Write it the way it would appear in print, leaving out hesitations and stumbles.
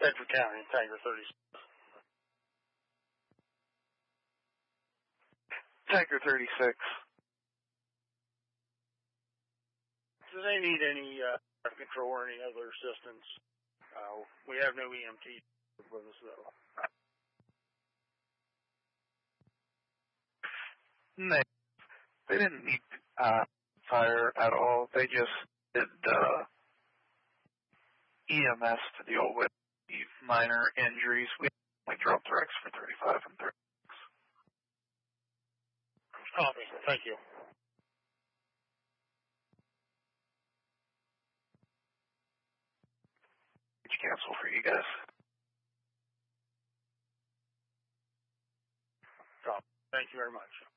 Bedford County, Tiger 36. Tiger 36. Do they need any control or any other assistance? We have no EMT with us, though. They didn't need fire at all. They just did EMS to deal with the minor injuries. We only dropped wrecks for 35 and 36. Copy. Thank you. Cancel for you guys. Copy. Thank you very much.